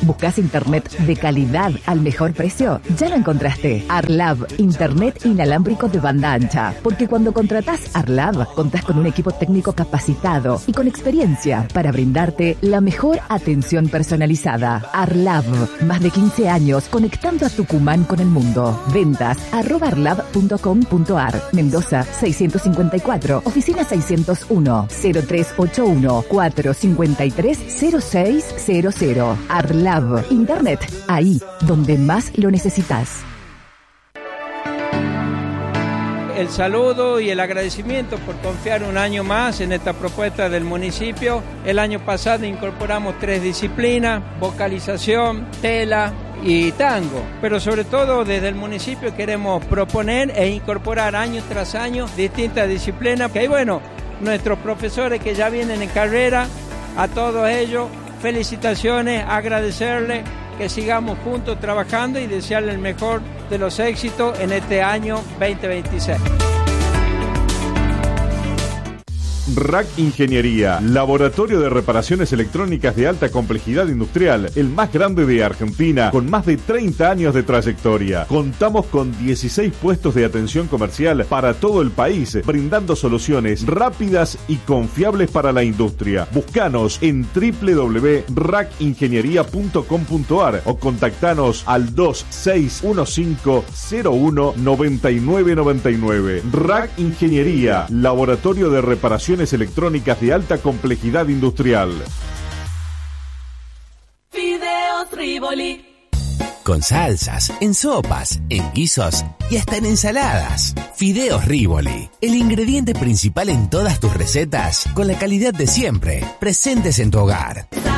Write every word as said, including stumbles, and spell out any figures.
¿Buscás internet de calidad al mejor precio? Ya lo encontraste. Arlab, internet inalámbrico de banda ancha. Porque cuando contratás Arlab, contás con un equipo técnico capacitado y con experiencia para brindarte la mejor atención personalizada. Arlab, más de quince años conectando a Tucumán con el mundo. Ventas arroba arlab punto com punto ar. Mendoza seiscientos cincuenta y cuatro, oficina seiscientos uno, cero tres ocho uno, cuatro cinco tres, cero seis cero cero. Arlab, internet, ahí donde más lo necesitas. El saludo y el agradecimiento por confiar un año más en esta propuesta del municipio. El año pasado incorporamos tres disciplinas: vocalización, tela y tango. Pero sobre todo desde el municipio queremos proponer e incorporar año tras año distintas disciplinas. Y bueno, nuestros profesores que ya vienen en carrera, a todos ellos, felicitaciones, agradecerles, que sigamos juntos trabajando y desearle el mejor de los éxitos en este año veinte veintiséis. R A C Ingeniería, laboratorio de reparaciones electrónicas de alta complejidad industrial, el más grande de Argentina, con más de treinta años de trayectoria. Contamos con dieciséis puestos de atención comercial para todo el país, brindando soluciones rápidas y confiables para la industria. Búscanos en doble u doble u doble u punto rac ingeniería punto com punto ar o contactanos al dos seis uno cinco cero uno nueve nueve nueve nueve. R A C Ingeniería, laboratorio de reparaciones electrónicas de alta complejidad industrial. Fideos Rivoli. Con salsas, en sopas, en guisos y hasta en ensaladas. Fideos Rivoli, el ingrediente principal en todas tus recetas, con la calidad de siempre, presentes en tu hogar.